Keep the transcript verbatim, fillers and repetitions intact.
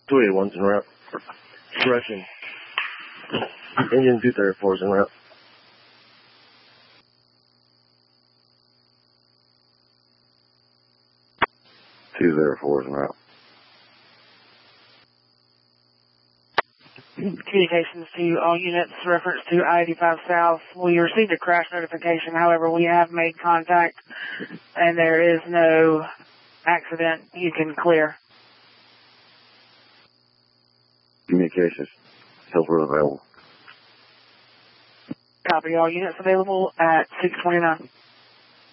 two eighty-one's en route. Correction. Engine two thirty-four's en route. two thirty-four's en route. Communications to all units, reference to I eighty-five South. We received a crash notification, however, we have made contact, and there is no accident. You can clear. Communications. Helper available. Copy, all units available at six twenty-nine.